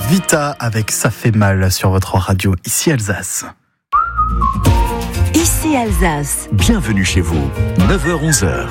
Vita avec Ça fait mal sur votre radio, ici Alsace. Ici Alsace. Bienvenue chez vous, 9h-11h.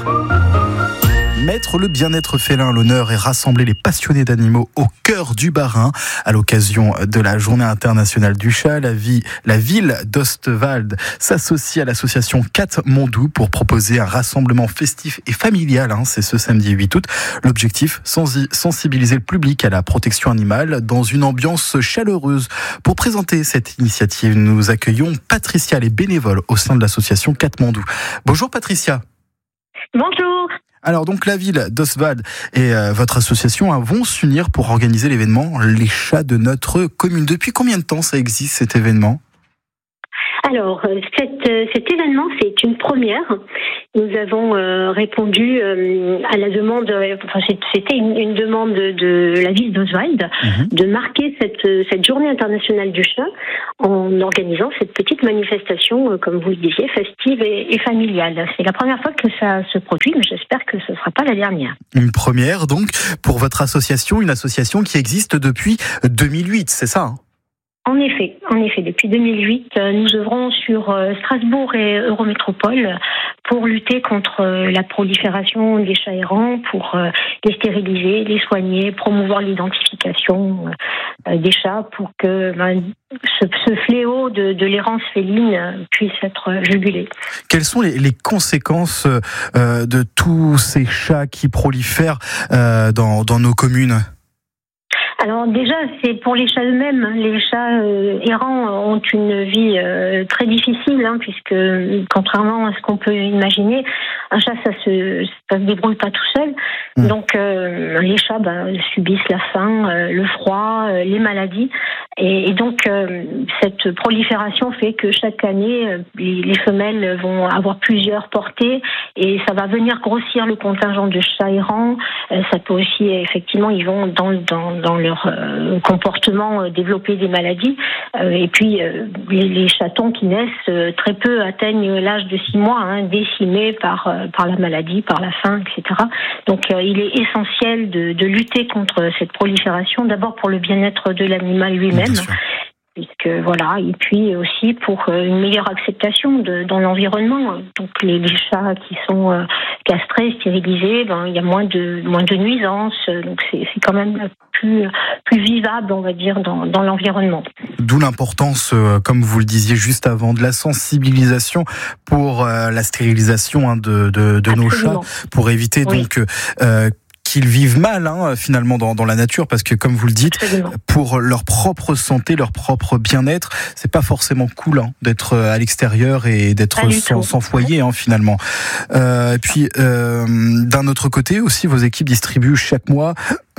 Mettre le bien-être félin à l'honneur et rassembler les passionnés d'animaux au cœur du Bas-Rhin. À l'occasion de la Journée internationale du chat, la ville d'Ostwald s'associe à l'association Katmandou pour proposer un rassemblement festif et familial. C'est ce samedi 8 août. L'objectif, sensibiliser le public à la protection animale dans une ambiance chaleureuse. Pour présenter cette initiative, nous accueillons Patricia, les bénévoles au sein de l'association Katmandou. Bonjour Patricia. Bonjour. Alors donc la ville d'Ostwald et votre association vont s'unir pour organiser l'événement Les Chats de notre commune. Depuis combien de temps ça existe cet événement ? Alors cet événement, c'est une première. Nous avons répondu à la demande, c'était une demande de la ville d'Ostwald de marquer cette journée internationale du chat en organisant cette petite manifestation, comme vous le disiez, festive et familiale. C'est la première fois que ça se produit, mais j'espère que ce ne sera pas la dernière. Une première donc pour votre association, une association qui existe depuis 2008, c'est ça ? En effet, depuis 2008, nous œuvrons sur Strasbourg et Eurométropole pour lutter contre la prolifération des chats errants, pour les stériliser, les soigner, promouvoir l'identification des chats pour que ce fléau de l'errance féline puisse être jugulé. Quelles sont les conséquences de tous ces chats qui prolifèrent dans nos communes ? Alors déjà, c'est pour les chats eux-mêmes. Les chats errants ont une vie très difficile, puisque contrairement à ce qu'on peut imaginer, un chat ça se débrouille pas tout seul. Donc les chats subissent la faim, le froid, les maladies, et donc cette prolifération fait que chaque année les femelles vont avoir plusieurs portées et ça va venir grossir le contingent de chats errants. Ça peut aussi effectivement ils vont dans leur comportement développer des maladies et puis les chatons qui naissent très peu atteignent l'âge de 6 mois, décimés par la maladie, par la faim, etc. Donc il est essentiel de lutter contre cette prolifération, d'abord pour le bien-être de l'animal lui-même, puisque voilà, et puis aussi pour une meilleure acceptation dans l'environnement. Donc les chats qui sont castrés, stérilisés, il y a moins de nuisances, donc c'est quand même plus vivable, on va dire, dans l'environnement. D'où l'importance, comme vous le disiez juste avant, de la sensibilisation pour la stérilisation de nos chats, pour éviter donc qu'ils vivent mal finalement dans la nature, parce que comme vous le dites, pour leur propre santé, leur propre bien-être, c'est pas forcément cool d'être à l'extérieur et d'être sans foyer finalement. Et puis d'un autre côté aussi, vos équipes distribuent chaque mois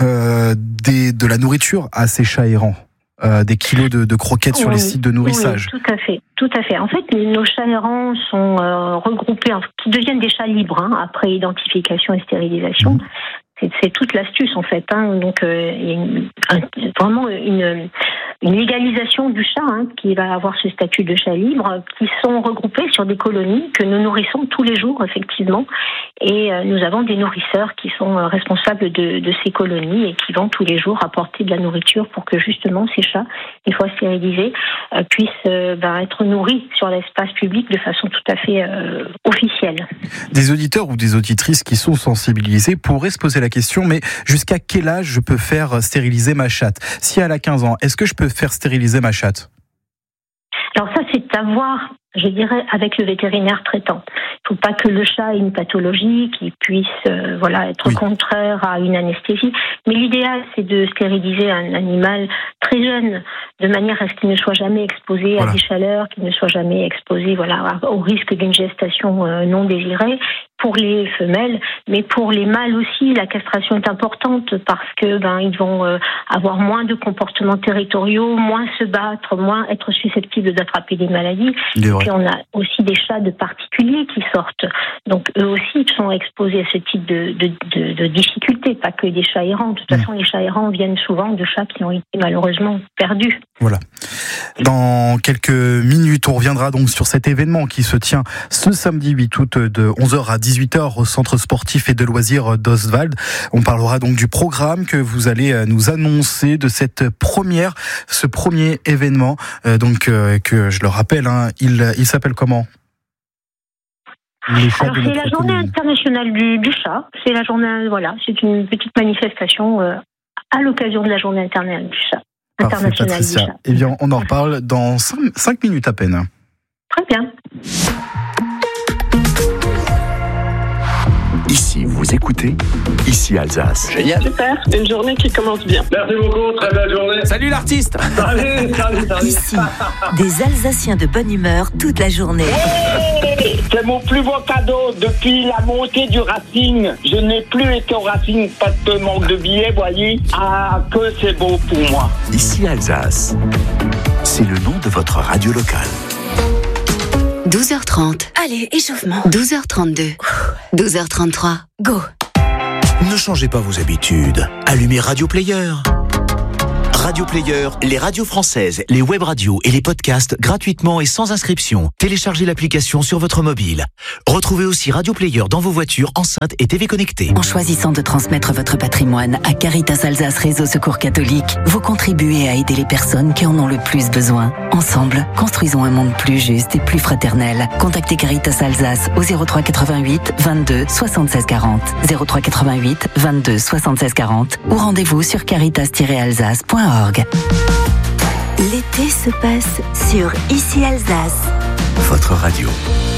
de la nourriture à ces chats errants. Des kilos de croquettes sur les sites de nourrissage. Oui, tout à fait. En fait, nos chats errants sont regroupés, qui deviennent des chats libres après identification et stérilisation. C'est toute l'astuce en fait. Donc il y a vraiment une légalisation du chat qui va avoir ce statut de chat libre, qui sont regroupés sur des colonies que nous nourrissons tous les jours effectivement. Et nous avons des nourrisseurs qui sont responsables de ces colonies et qui vont tous les jours apporter de la nourriture pour que justement ces chats, une fois stérilisés, puissent être nourris sur l'espace public de façon tout à fait officielle. Des auditeurs ou des auditrices qui sont sensibilisés pourraient se poser la question, mais jusqu'à quel âge je peux faire stériliser ma chatte ? Si elle a 15 ans, est-ce que je peux faire stériliser ma chatte ? Alors ça, c'est à voir, je dirais, avec le vétérinaire traitant. Il ne faut pas que le chat ait une pathologie qui puisse être contraire à une anesthésie. Mais l'idéal, c'est de stériliser un animal très jeune, de manière à ce qu'il ne soit jamais exposé à des chaleurs, qu'il ne soit jamais exposé au risque d'une gestation non désirée. Pour les femelles, mais pour les mâles aussi, la castration est importante parce que ils vont avoir moins de comportements territoriaux, moins se battre, moins être susceptibles d'attraper des maladies. Et puis on a aussi des chats de particuliers qui sortent. Donc eux aussi sont exposés à ce type de difficultés, pas que des chats errants. De toute façon, les chats errants viennent souvent de chats qui ont été malheureusement perdus. Voilà. Dans quelques minutes, on reviendra donc sur cet événement qui se tient ce samedi 8 août de 11h à 18h au centre sportif et de loisirs d'Ostwald. On parlera donc du programme que vous allez nous annoncer de ce premier événement. Que je le rappelle, il s'appelle comment ? Alors c'est la journée internationale du chat. C'est la journée, c'est une petite manifestation à l'occasion de la journée internationale du chat. Parfait, Patricia. Eh bien, on en reparle dans 5 minutes à peine. Très bien. Ici, vous écoutez, ici Alsace. Génial. Super, une journée qui commence bien. Merci beaucoup, très belle journée. Salut l'artiste. Salut. Ici, des Alsaciens de bonne humeur toute la journée. Hey, c'est mon plus beau cadeau depuis la montée du Racing. Je n'ai plus été au Racing parce que manque de billets, voyez. Ah, que c'est beau pour moi. Ici Alsace, c'est le nom de votre radio locale. 12h30. Allez, échauffement. 12h32. 12h33. Go. Ne changez pas vos habitudes. Allumez Radio Player. Radio Player, les radios françaises, les web radios et les podcasts gratuitement et sans inscription. Téléchargez l'application sur votre mobile. Retrouvez aussi Radio Player dans vos voitures, enceintes et TV connectées. En choisissant de transmettre votre patrimoine à Caritas Alsace Réseau Secours Catholique, vous contribuez à aider les personnes qui en ont le plus besoin. Ensemble, construisons un monde plus juste et plus fraternel. Contactez Caritas Alsace au 03 88 22 76 40, 03 88 22 76 40 ou rendez-vous sur caritas-alsace.org. L'été se passe sur Ici Alsace. Votre radio.